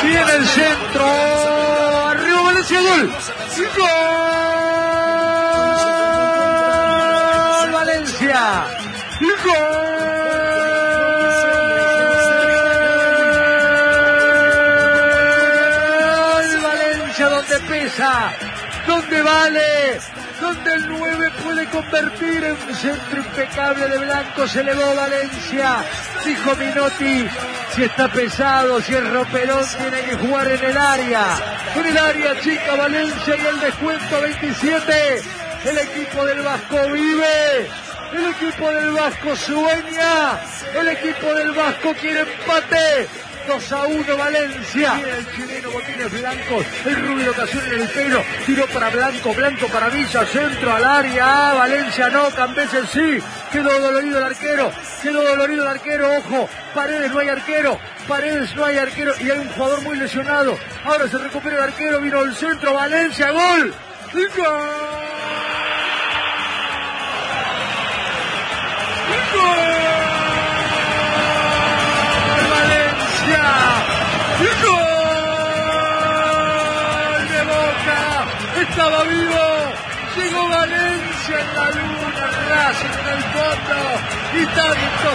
Viene el centro. Arriba Valencia, gol. ¡Gol! Valencia. ¡Gol! Valencia donde pesa, donde vale, donde el 9 puede convertir en un centro impecable de Blanco. Se elevó Valencia, dijo Minotti, si está pesado, si es roperón, tiene que jugar en el área chica Valencia, y el descuento 27, el equipo del Vasco vive, el equipo del Vasco sueña, el equipo del Vasco quiere empate. 2-1 Valencia. Viene el chileno, botines blancos, el rubio ocasión en el pelo, tiró para Blanco, Blanco para Villa, centro al área, Valencia no, Cambeses sí, quedó dolorido el arquero, ojo, Paredes no hay arquero, y hay un jugador muy lesionado, ahora se recupera el arquero, vino el centro, Valencia, gol, ¡gol! ¡Gol de Boca! Estaba vivo, llegó Valencia en la luna, Racing en el fondo, y tanto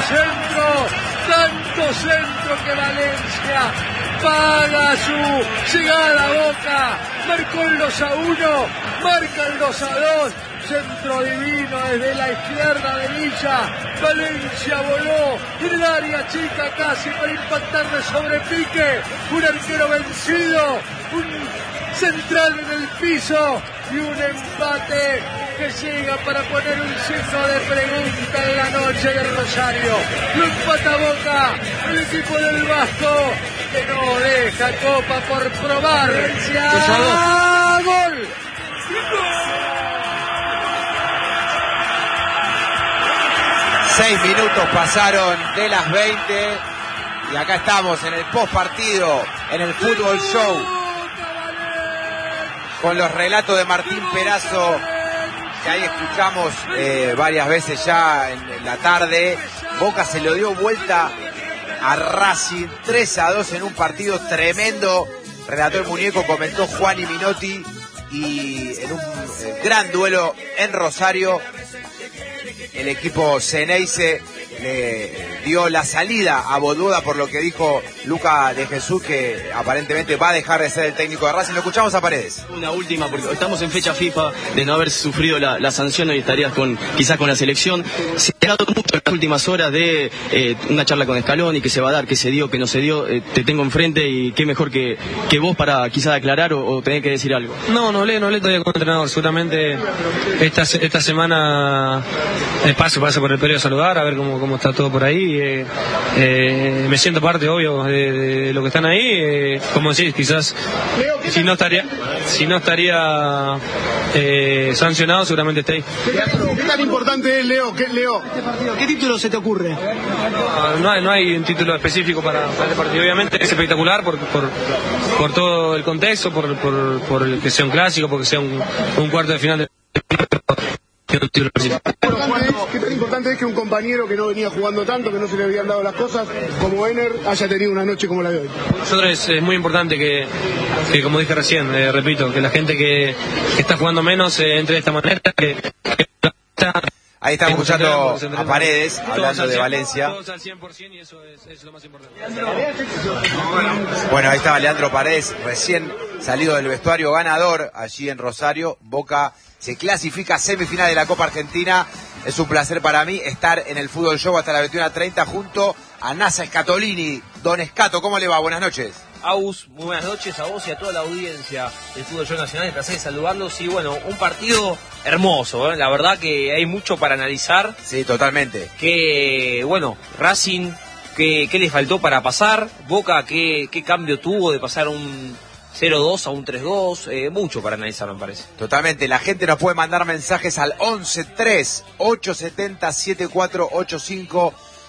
centro que Valencia paga su llegada a Boca, marcó el 2-1, marca el 2-2, centro divino desde la izquierda de Villa, Valencia voló en el área chica casi para impactar de sobrepique, un arquero vencido, un central en el piso y un empate que llega para poner un signo de pregunta en la noche de Rosario. Lo empata Boca, el equipo del Vasco que no deja copa por probar. Valencia, gol. 6 minutos pasaron de las 20 y acá estamos en el post partido, en el Fútbol Show, con los relatos de Martín Perazo, que ahí escuchamos varias veces ya en la tarde. Boca se lo dio vuelta a Racing 3-2 en un partido tremendo. Relató el muñeco, comentó Juan y Minotti, y en un gran duelo en Rosario el equipo Ceneice le dio la salida a Boduoda, por lo que dijo Luca de Jesús, que aparentemente va a dejar de ser el técnico de Racing. Lo escuchamos a Paredes. Una última, porque estamos en fecha FIFA, de no haber sufrido la sanción, y estarías quizás con la selección. Se ha hablado mucho en las últimas horas de una charla con Scaloni, que se va a dar, que se dio, que no se dio. Te tengo enfrente y qué mejor que vos para quizás aclarar o tener que decir algo. No hablé todavía con el entrenador. Seguramente esta semana paso por el periodo a saludar, a ver cómo está todo por ahí. Me siento parte, obvio, de lo que están ahí. Como decís, quizás si no estaría sancionado, seguramente está ahí. ¿Qué tan importante es, Leo? ¿Qué título se te ocurre? No hay un título específico para este partido. Obviamente es espectacular por todo el contexto, por el que sea un clásico, porque sea un cuarto de final de ¿Qué tan importante es que un compañero que no venía jugando tanto, que no se le habían dado las cosas, como Ener, haya tenido una noche como la de hoy? Nosotros es muy importante que como dije recién, repito, que la gente que está jugando menos entre de esta manera, Ahí estamos escuchando a Paredes hablando de Valencia. Todos al 100%, y eso es lo más importante. Bueno, ahí estaba Leandro Paredes, recién salido del vestuario, ganador allí en Rosario. Boca se clasifica a semifinal de la Copa Argentina. Es un placer para mí estar en el Fútbol Show hasta la 21:30 junto a Nasa Scatolini. Don Escato, ¿cómo le va? Buenas noches. Agus, muy buenas noches a vos y a toda la audiencia del Fútbol Show Nacional. El placer de saludarlos. Y bueno, un partido hermoso, ¿eh? La verdad que hay mucho para analizar. Sí, totalmente. Que, bueno, Racing, ¿qué le faltó para pasar? Boca, ¿qué cambio tuvo de pasar un 0-2 a un 3-2? Mucho para analizar, me parece. Totalmente. La gente nos puede mandar mensajes al 11-3-870-7485.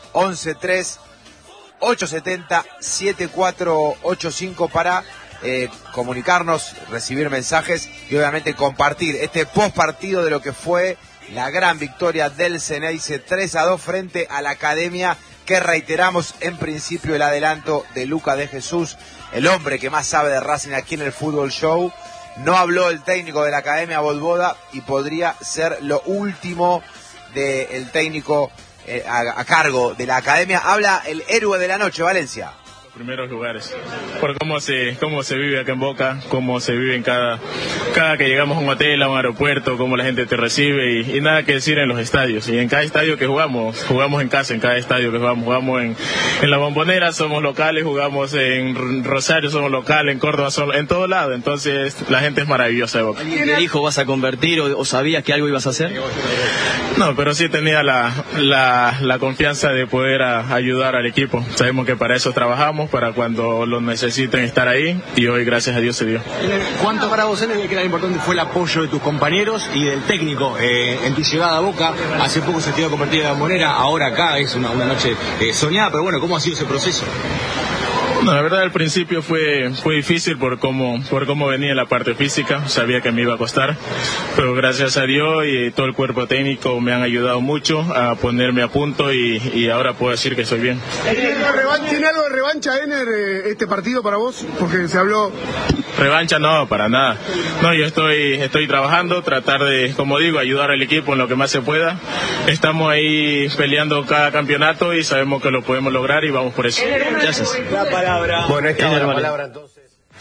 11-3-870-7485 para comunicarnos, recibir mensajes y obviamente compartir este post partido de lo que fue la gran victoria del Ceneice 3-2 frente a la Academia que reiteramos en principio el adelanto de Luca de Jesús, el hombre que más sabe de Racing aquí en el Fútbol Show. No habló el técnico de la Academia Vojvoda y podría ser lo último del técnico a cargo de la Academia. Habla el héroe de la noche, Valencia. Primeros lugares, por cómo se vive acá en Boca, cómo se vive en cada que llegamos a un hotel, a un aeropuerto, cómo la gente te recibe y nada que decir en los estadios. Y en cada estadio que jugamos en casa, en cada estadio que jugamos en La Bombonera, somos locales, jugamos en Rosario, somos locales, en Córdoba, en todo lado. Entonces la gente es maravillosa de Boca. ¿Alguien te dijo vas a convertir o sabías que algo ibas a hacer? No, pero sí tenía la confianza de poder ayudar al equipo. Sabemos que para eso trabajamos, para cuando lo necesiten estar ahí, y hoy gracias a Dios se dio. ¿Cuánto para vos, que era importante fue el apoyo de tus compañeros y del técnico en tu llegada a Boca? Hace poco se te iba a convertir en La Bombonera, ahora acá es una noche soñada, pero bueno, ¿cómo ha sido ese proceso? No, la verdad al principio fue difícil por cómo venía la parte física, sabía que me iba a costar, pero gracias a Dios y todo el cuerpo técnico me han ayudado mucho a ponerme a punto y ahora puedo decir que estoy bien. ¿Tiene algo de revancha, Ener, este partido para vos? Porque se habló... Revancha no, para nada. No, yo estoy trabajando, tratar de, como digo, ayudar al equipo en lo que más se pueda. Estamos ahí peleando cada campeonato y sabemos que lo podemos lograr y vamos por eso. Gracias. La palabra. Bueno, esta es la palabra entonces.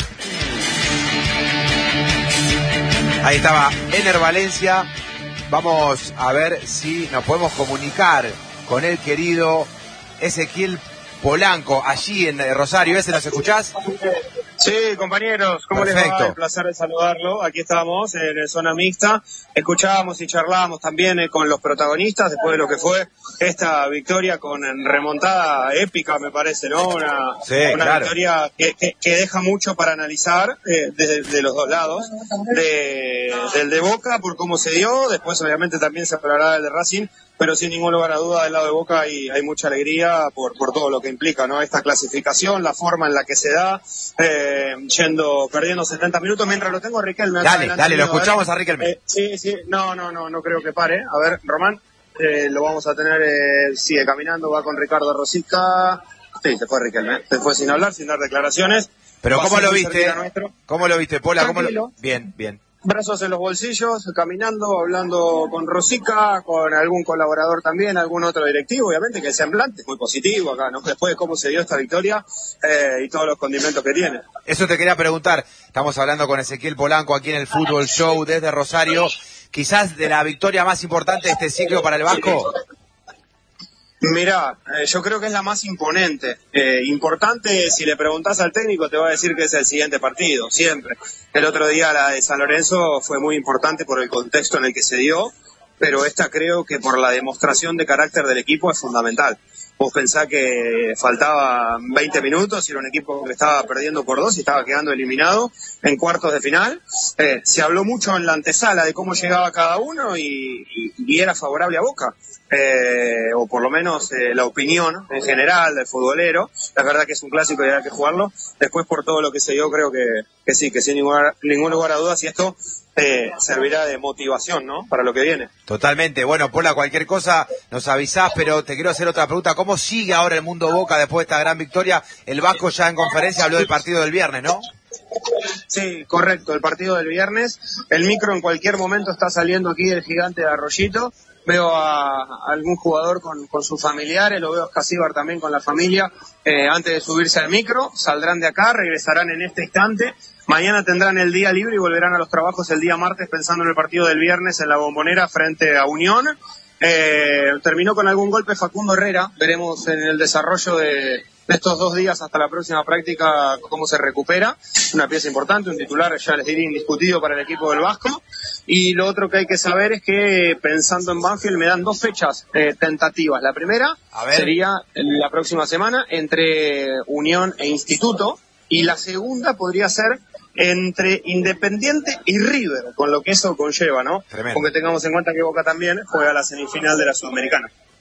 Ahí estaba Ener Valencia. Vamos a ver si nos podemos comunicar con el querido Ezequiel Polanco, allí en Rosario. ¿Nos escuchás? Sí, compañeros, ¿cómo Perfecto. les va? Un placer de saludarlo. Aquí estamos en zona mixta. Escuchábamos y charlábamos también con los protagonistas después de lo que fue esta victoria con remontada épica, me parece, ¿no? Una claro. Victoria que deja mucho para analizar desde los dos lados. Del de Boca, por cómo se dio. Después, obviamente, también se hablará del de Racing. Pero sin ningún lugar a duda, del lado de Boca hay mucha alegría por todo lo que implica, ¿no? Esta clasificación, la forma en la que se da, perdiendo 70 minutos, mientras lo tengo a Riquelme. Dale, lo escuchamos a Riquelme. Sí, no creo que pare. A ver, Román, lo vamos a tener, sigue caminando, va con Ricardo Rosica. Sí, se fue Riquelme, se fue sin hablar, sin dar declaraciones. Pero ¿cómo lo viste? ¿Cómo lo viste, Pola? Bien. Brazos en los bolsillos, caminando, hablando con Rosica, con algún colaborador también, algún otro directivo, obviamente, que el semblante es muy positivo acá, ¿no? Después de cómo se dio esta victoria y todos los condimentos que tiene. Eso te quería preguntar. Estamos hablando con Ezequiel Polanco aquí en el Fútbol Show desde Rosario. Quizás de la victoria más importante de este ciclo para el Vasco. Mirá, yo creo que es la más imponente. Importante, si le preguntás al técnico, te va a decir que es el siguiente partido, siempre. El otro día la de San Lorenzo fue muy importante por el contexto en el que se dio, pero esta creo que por la demostración de carácter del equipo es fundamental. Vos pensás que faltaban 20 minutos y era un equipo que estaba perdiendo por 2 y estaba quedando eliminado en cuartos de final. Se habló mucho en la antesala de cómo llegaba cada uno y era favorable a Boca. O por lo menos la opinión en general del futbolero. La verdad que es un clásico y hay que jugarlo. Después por todo lo que se dio creo que sí, que sin ningún lugar a dudas, y esto servirá de motivación, ¿no? Para lo que viene. Totalmente. Bueno, Pola, cualquier cosa nos avisás, pero te quiero hacer otra pregunta. ¿Cómo sigue ahora el mundo Boca después de esta gran victoria? El Vasco ya en conferencia habló del partido del viernes, ¿no? Sí, correcto, el partido del viernes. El micro en cualquier momento está saliendo aquí del Gigante de Arroyito. Veo a algún jugador con sus familiares, lo veo a Escasíbar también con la familia, antes de subirse al micro, saldrán de acá, regresarán en este instante, mañana tendrán el día libre y volverán a los trabajos el día martes pensando en el partido del viernes en la Bombonera frente a Unión. Terminó con algún golpe Facundo Herrera, veremos en el desarrollo de estos 2 días hasta la próxima práctica cómo se recupera, una pieza importante, un titular, ya les diría, indiscutido para el equipo del Vasco. Y lo otro que hay que saber es que pensando en Banfield me dan 2 fechas tentativas. La primera sería la próxima semana entre Unión e Instituto, y la segunda podría ser entre Independiente y River, con lo que eso conlleva, ¿no? Tremendo. Porque tengamos en cuenta que Boca también juega la semifinal de la Sudamericana.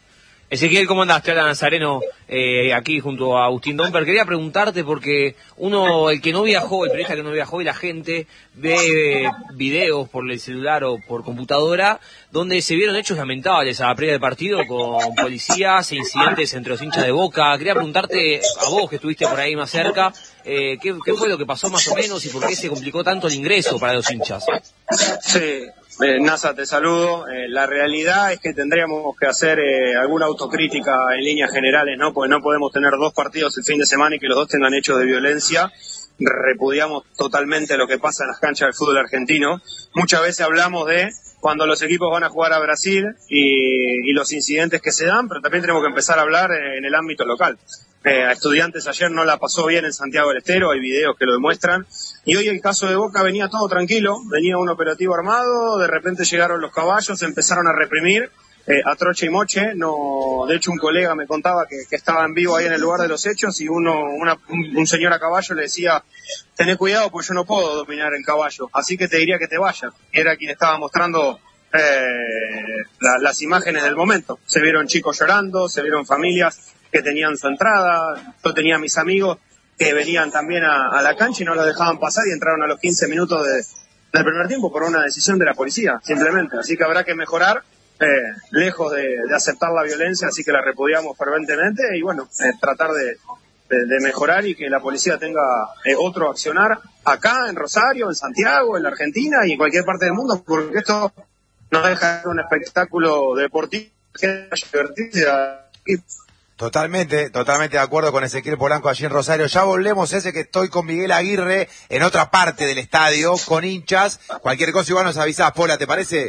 Ezequiel, ¿cómo andás? Te habla Nazareno, aquí junto a Agustín Domper. Quería preguntarte porque el que no viajó, el periodista que no viajó y la gente ve videos por el celular o por computadora donde se vieron hechos lamentables a la previa del partido con policías e incidentes entre los hinchas de Boca. Quería preguntarte a vos que estuviste por ahí más cerca, ¿qué fue lo que pasó más o menos y por qué se complicó tanto el ingreso para los hinchas? Sí. Nasa, te saludo. La realidad es que tendríamos que hacer alguna autocrítica en líneas generales, ¿no? Porque no podemos tener 2 partidos el fin de semana y que los 2 tengan hechos de violencia. Repudiamos totalmente lo que pasa en las canchas del fútbol argentino. Muchas veces hablamos de cuando los equipos van a jugar a Brasil y los incidentes que se dan, pero también tenemos que empezar a hablar en el ámbito local. A Estudiantes ayer no la pasó bien en Santiago del Estero, hay videos que lo demuestran, y hoy el caso de Boca venía todo tranquilo, venía un operativo armado, de repente llegaron los caballos, empezaron a reprimir a troche y moche. No, de hecho un colega me contaba que estaba en vivo ahí en el lugar de los hechos y un señor a caballo le decía: tené cuidado porque yo no puedo dominar el caballo, así que te diría que te vayas. Era quien estaba mostrando las imágenes del momento. Se vieron chicos llorando, se vieron familias que tenían su entrada. Yo tenía mis amigos que venían también a la cancha y no los dejaban pasar y entraron a los 15 minutos del primer tiempo por una decisión de la policía, simplemente. Así que habrá que mejorar, lejos de aceptar la violencia, así que la repudiamos ferventemente y bueno, tratar de mejorar y que la policía tenga otro accionar acá en Rosario, en Santiago, en la Argentina y en cualquier parte del mundo, porque esto no deja de ser un espectáculo deportivo que divertirse. Totalmente de acuerdo con Ezequiel Polanco allí en Rosario. Ya volvemos, que estoy con Miguel Aguirre en otra parte del estadio, con hinchas. Cualquier cosa igual nos avisás, Pola, ¿te parece?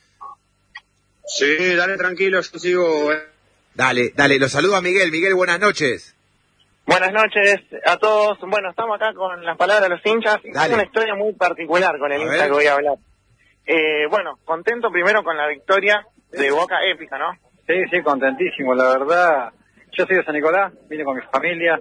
Sí, dale tranquilo, yo sigo. Dale, lo saludo a Miguel. Miguel, buenas noches. Buenas noches a todos. Bueno, estamos acá con las palabras de los hinchas. Dale. Es una historia muy particular con el hincha que voy a hablar. Bueno, contento primero con la victoria de Boca, épica, ¿no? Sí, contentísimo, la verdad. Yo soy de San Nicolás, vine con mi familia,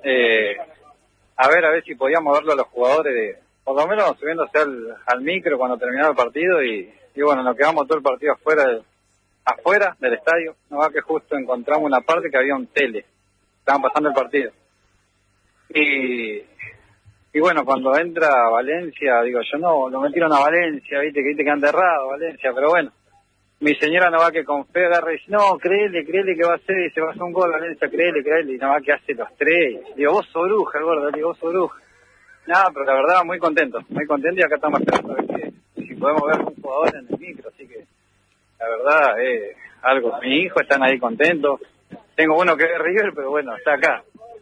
a ver si podíamos verlo a los jugadores, por lo menos subiéndose al micro cuando terminaba el partido y bueno, nos quedamos todo el partido afuera del estadio, no va que justo encontramos una parte que había un tele, estaban pasando el partido. Y bueno, cuando entra Valencia, digo, yo no, lo metieron a Valencia, viste que anda errado Valencia, pero bueno. Mi señora no va que con fe agarra y dice: no, créele que va a hacer, y se va a hacer un gol Valencia, créele, y no va que hace los 3. Digo, vos sos bruja, el gordo, digo, vos sos bruja. Nada, pero la verdad, muy contento y acá estamos esperando a ver si podemos ver un jugador en el micro, así que la verdad, algo, mis hijos están ahí contentos. Tengo uno que es River, pero bueno, está acá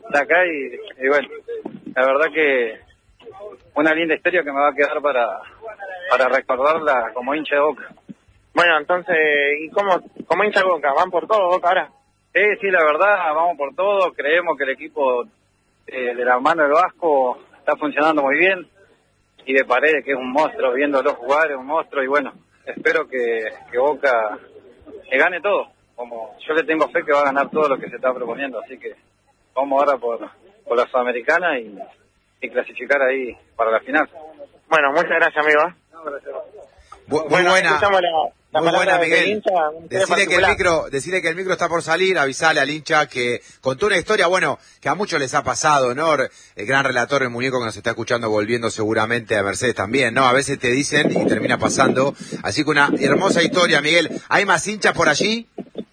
y bueno, la verdad que una linda historia que me va a quedar para recordarla como hincha de Boca. Bueno, entonces, ¿y cómo hincha Boca? ¿Van por todo Boca ahora? Sí, la verdad, vamos por todo. Creemos que el equipo de la mano del Vasco está funcionando muy bien. Y de Paredes, que es un monstruo, viéndolo jugar, es un monstruo. Y bueno, espero que Boca le gane todo. Como yo le tengo fe que va a ganar todo lo que se está proponiendo. Así que vamos ahora por la Sudamericana y clasificar ahí para la final. Bueno, muchas gracias, amigo. No, gracias. Muy buena. Muy buena, Miguel. Decirle que el micro está por salir, avisale al hincha que contó una historia, bueno, que a muchos les ha pasado, ¿no? El gran relator, el muñeco que nos está escuchando, volviendo seguramente a Mercedes también, ¿no? A veces te dicen y termina pasando. Así que una hermosa historia, Miguel. ¿Hay más hinchas por allí?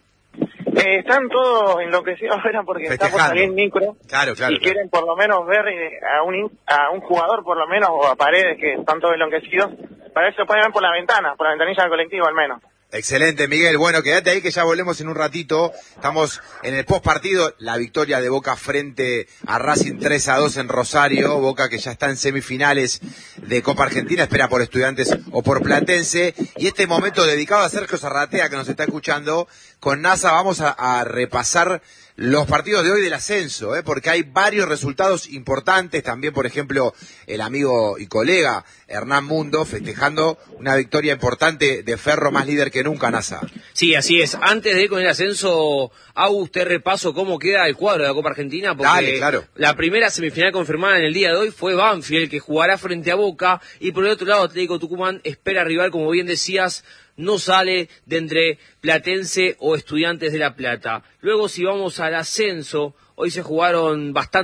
Están todos enloquecidos ahora porque está por salir micro. Claro. Y quieren por lo menos ver a un jugador por lo menos, o a Paredes, que están todos enloquecidos. Para eso pueden ver por la ventanilla del colectivo al menos. Excelente, Miguel. Bueno, quédate ahí que ya volvemos en un ratito. Estamos en el post partido, la victoria de Boca frente a Racing 3-2 en Rosario. Boca que ya está en semifinales de Copa Argentina, espera por Estudiantes o por Platense. Y este momento dedicado a Sergio Zarratea, que nos está escuchando, con NASA vamos a repasar los partidos de hoy del ascenso, porque hay varios resultados importantes. También, por ejemplo, el amigo y colega Hernán Mundo festejando una victoria importante de Ferro, más líder que nunca, NASA. Sí, así es. Antes de ir con el ascenso, Agus, te repaso cómo queda el cuadro de la Copa Argentina, porque Dale, claro. La primera semifinal confirmada en el día de hoy fue Banfield, que jugará frente a Boca, y por el otro lado Atlético Tucumán espera rival, como bien decías, no sale de entre Platense o Estudiantes de La Plata. Luego, si vamos al ascenso, hoy se jugaron bastante